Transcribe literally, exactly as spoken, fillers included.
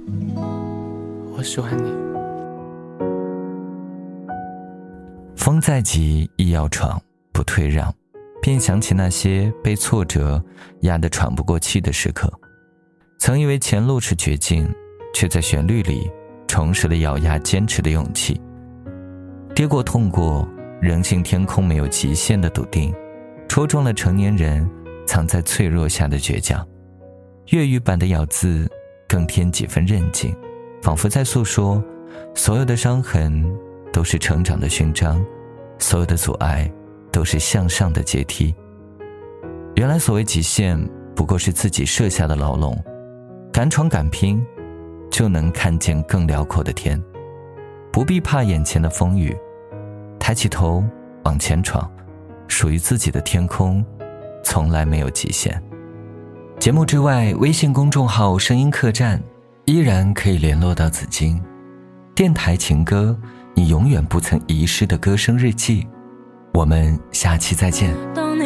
我喜欢你。 风再急亦要闯，不退让，便想起那些被挫折压得喘不过气的时刻。曾以为前路是绝境，却在旋律里重拾了咬牙坚持的勇气。跌过痛过，仍信天空没有极限的笃定，戳中了成年人藏在脆弱下的倔强。粤语版的咬字更添几分韧劲，仿佛在诉说，所有的伤痕都是成长的勋章，所有的阻碍都是向上的阶梯。原来所谓极限，不过是自己设下的牢笼，敢闯敢拼，就能看见更辽阔的天。不必怕眼前的风雨，抬起头往前闯，属于自己的天空从来没有极限。节目之外，微信公众号声音客栈依然可以联络到紫金。电台情歌，你永远不曾遗失的歌声日记。我们下期再见。